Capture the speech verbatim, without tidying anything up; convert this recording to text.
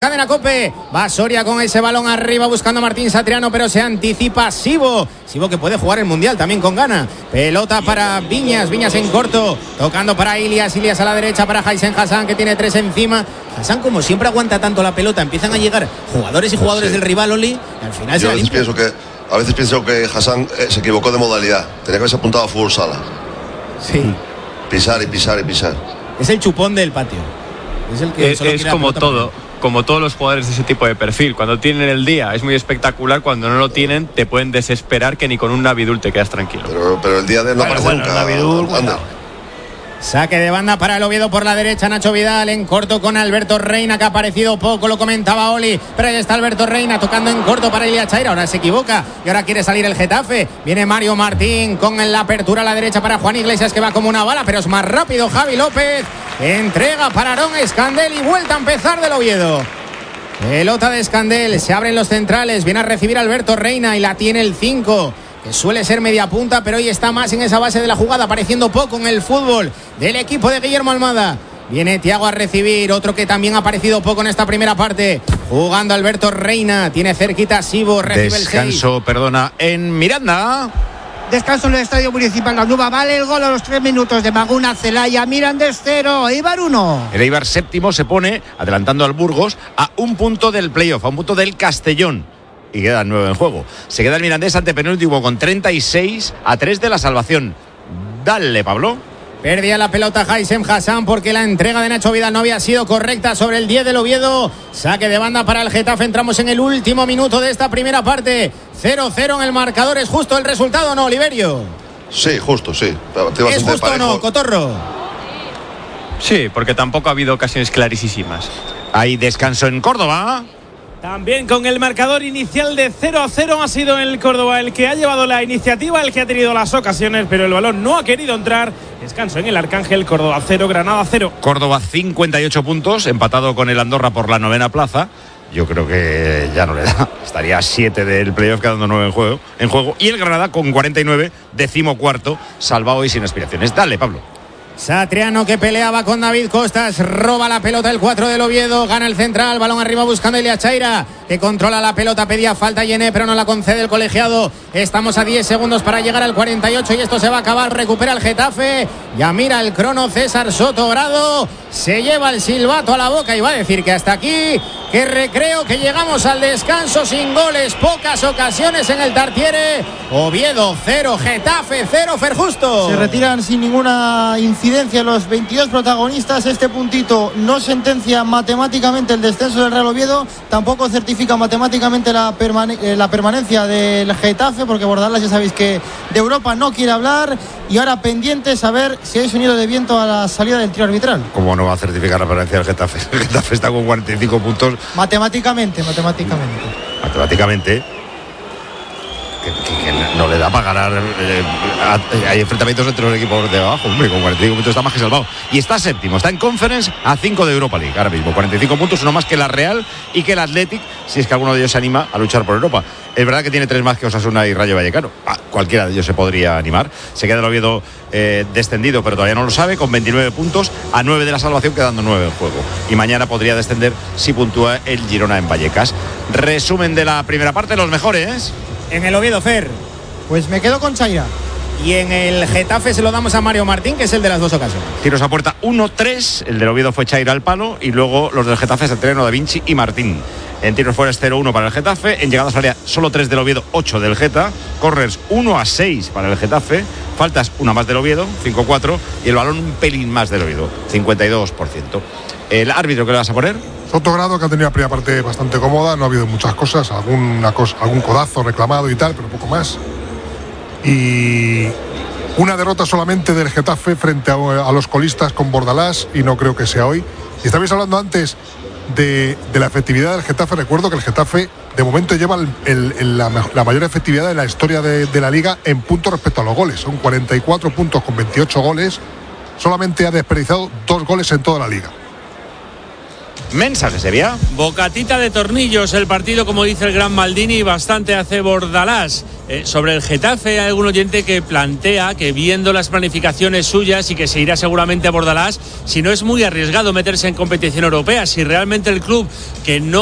Cadena COPE, va Soria con ese balón arriba buscando a Martín Satriano, pero se anticipa Sibo, Sibo que puede jugar el Mundial también con gana. Pelota para Viñas, Viñas en corto, tocando para Ilias, Ilias a la derecha para Jaisen Hassan, que tiene tres encima. Hassan, como siempre aguanta tanto la pelota, empiezan a llegar jugadores y jugadores sí. del rival, Oli, y al final Yo se a veces pienso que a veces pienso que Hassan eh, se equivocó de modalidad, tenía que haberse apuntado a fútbol sala. Sí. Pisar y pisar y pisar. Es el chupón del patio. Es el que es, es como todo. Como todos los jugadores de ese tipo de perfil, cuando tienen el día es muy espectacular, cuando no lo tienen te pueden desesperar que ni con un Navidul te quedas tranquilo. Pero, pero el día de él no aparece bueno, nunca. Navidul, bueno. Saque de banda para el Oviedo por la derecha, Nacho Vidal en corto con Alberto Reina, que ha aparecido poco, lo comentaba Oli, pero ahí está Alberto Reina tocando en corto para Ilia Chaira, ahora se equivoca y ahora quiere salir el Getafe. Viene Mario Martín con la apertura a la derecha para Juan Iglesias, que va como una bala, pero es más rápido Javi López, entrega para Aarón Escandel y vuelta a empezar del Oviedo. Pelota de Escandel, se abren los centrales, viene a recibir Alberto Reina y la tiene el cinco, que suele ser media punta, pero hoy está más en esa base de la jugada, apareciendo poco en el fútbol del equipo de Guillermo Almada. Viene Thiago a recibir, otro que también ha aparecido poco en esta primera parte, jugando Alberto Reina, tiene cerquita a Sibo, recibe el seis. Descanso, perdona, en Miranda. Descanso en el Estadio Municipal La Nuba. Vale el gol a los tres minutos de Maguna Celaya. Mirandés cero, Eibar uno. El Eibar séptimo se pone, adelantando al Burgos, a un punto del playoff, a un punto del Castellón. Y quedan nueve en juego. Se queda el Mirandés ante penúltimo con treinta y seis a tres de la salvación. Dale, Pablo. Perdía la pelota Jaisen Hassan porque la entrega de Nacho Vidal no había sido correcta sobre el diez del Oviedo. Saque de banda para el Getafe. Entramos en el último minuto de esta primera parte. cero cero en el marcador. ¿Es justo el resultado o no, Oliverio? Sí, justo, sí. ¿Es justo o no, Cotorro? Sí, porque tampoco ha habido ocasiones clarísimas. Hay descanso en Córdoba. También con el marcador inicial de cero a cero ha sido el Córdoba el que ha llevado la iniciativa, el que ha tenido las ocasiones, pero el balón no ha querido entrar. Descanso en el Arcángel, Córdoba cero, Granada cero. Córdoba cincuenta y ocho puntos, empatado con el Andorra por la novena plaza. Yo creo que ya no le da. Estaría a siete del playoff, quedando nueve en juego, en juego. Y el Granada con cuarenta y nueve, decimocuarto, salvado y sin aspiraciones. Dale, Pablo. Satriano, que peleaba con David Costas, roba la pelota el cuatro del Oviedo, gana el central, balón arriba buscando a Ilia Chaira, que controla la pelota, pedía falta Yené, pero no la concede el colegiado. Estamos a diez segundos para llegar al cuarenta y ocho y esto se va a acabar. Recupera el Getafe, ya mira el crono César Soto Grado, se lleva el silbato a la boca y va a decir que hasta aquí, que recreo, que llegamos al descanso sin goles, pocas ocasiones en el Tartiere. Oviedo cero, Getafe cero, Ferjusto. Se retiran sin ninguna incidencia los veintidós protagonistas. Este puntito no sentencia matemáticamente el descenso del Real Oviedo, tampoco certifica matemáticamente la, permane- eh, la permanencia del Getafe, porque Bordalás ya sabéis que de Europa no quiere hablar. Y ahora pendientes a ver si hay sonido de viento a la salida del tiro arbitral. ¿Cómo no va a certificar la permanencia del Getafe? El Getafe está con cuarenta y cinco puntos. Matemáticamente, matemáticamente. Matemáticamente. Que, que, que no le da para ganar. Eh, hay enfrentamientos entre los equipos de abajo. Hombre, con cuarenta y cinco puntos está más que salvado. Y está séptimo, está en Conference a cinco de Europa League. Ahora mismo, cuarenta y cinco puntos, uno más que la Real y que el Athletic, si es que alguno de ellos se anima a luchar por Europa. Es verdad que tiene tres más que Osasuna y Rayo Vallecano. Ah, cualquiera de ellos se podría animar. Se queda el Oviedo eh, descendido, pero todavía no lo sabe, con veintinueve puntos, a nueve de la salvación, quedando nueve en juego. Y mañana podría descender si puntúa el Girona en Vallecas. Resumen de la primera parte, los mejores. En el Oviedo, Fer. Pues me quedo con Chaira. Y en el Getafe se lo damos a Mario Martín, que es el de las dos ocasiones. Tiros a puerta uno tres, el del Oviedo fue Chaira al palo y luego los del Getafe se entrenan Da Vinci y Martín. En tiros fuera es cero uno para el Getafe, en llegadas al área solo tres del Oviedo, ocho del Geta, corners uno a seis para el Getafe, faltas una más del Oviedo, cinco cuatro, y el balón un pelín más del Oviedo, cincuenta y dos por ciento. ¿El árbitro qué le vas a poner? Soto Grado, que ha tenido la primera parte bastante cómoda, no ha habido muchas cosas, alguna cosa, algún codazo reclamado y tal, pero poco más. Y una derrota solamente del Getafe frente a, a los colistas con Bordalás, y no creo que sea hoy. Y estabais hablando antes de, de la efectividad del Getafe. Recuerdo que el Getafe de momento lleva el, el, el, la, la mayor efectividad de la historia de, de la Liga en puntos respecto a los goles. Son cuarenta y cuatro puntos con veintiocho goles. Solamente ha desperdiciado dos goles en toda la Liga. Mensaje, Sevilla. Bocatita de tornillos el partido, como dice el gran Maldini, bastante hace Bordalás. Eh, sobre el Getafe hay algún oyente que plantea que viendo las planificaciones suyas y que se irá seguramente a Bordalás, si no es muy arriesgado meterse en competición europea, si realmente el club que no